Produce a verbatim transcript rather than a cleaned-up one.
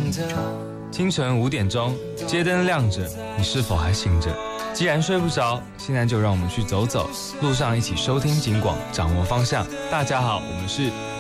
清晨五点钟，街灯亮着，你是否还醒着？既然睡不着，现在就让我们去走走，路上一起收听警广，掌握方向。大家好，我们是